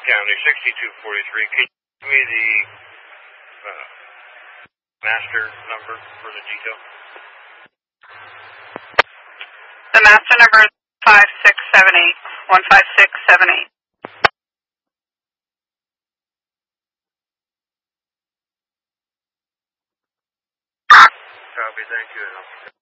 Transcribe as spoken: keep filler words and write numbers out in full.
County sixty-two forty-three. Can you give me the uh, master number for the detail? The master number is five six seven eight, one five six seven eight. Copy, thank you.